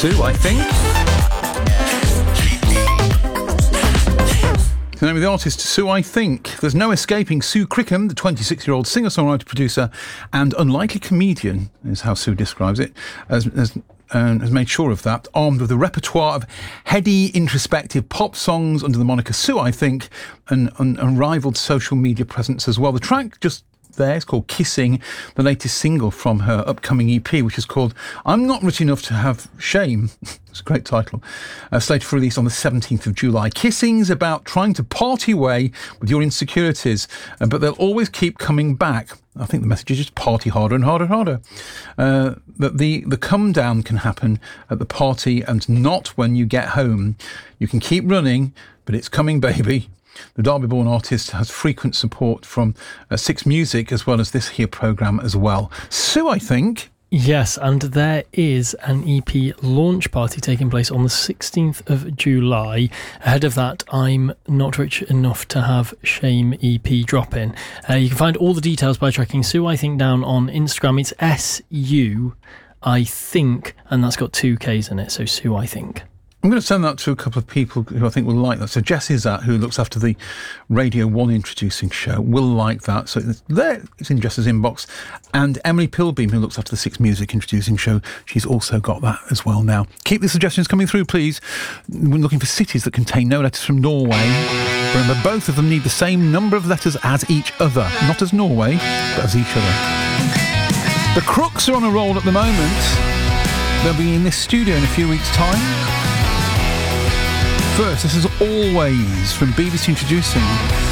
Sue, I think. The name of the artist, Sue, I think. There's no escaping Sue Crickham, the 26-year-old singer-songwriter, producer, and unlikely comedian, is how Sue describes it, has made sure of that, armed with a repertoire of heady, introspective pop songs under the moniker Sue, I think, and unrivaled social media presence as well. The track just there is called Kissing, the latest single from her upcoming EP, which is called I'm Not Rich Enough to Have Shame. It's a great title. Slated for release on the 17th of July. Kissing's about trying to party away with your insecurities, but they'll always keep coming back. I think the message is just party harder and harder and harder. That the come down can happen at the party and not when you get home. You can keep running, but it's coming, baby. The Derby-born artist has frequent support from Six Music as well as this here programme as well. Sue, I think. Yes, and there is an EP launch party taking place on the 16th of July. Ahead of that, I'm Not Rich Enough to Have Shame EP drop-in. You can find all the details by tracking Sue, I think, down on Instagram. It's SU, I think, and that's got 2 Ks in it, so Sue, I think. I'm going to send that to a couple of people who I think will like that. So Jess Izzat, who looks after the Radio 1 introducing show, will like that. So it's in Jess's inbox. And Emily Pilbeam, who looks after the Six Music introducing show, she's also got that as well now. Keep the suggestions coming through, please. We're looking for cities that contain no letters from Norway. Remember, both of them need the same number of letters as each other. Not as Norway, but as each other. The Crooks are on a roll at the moment. They'll be in this studio in a few weeks' time. First, this is Always from BBC Introducing.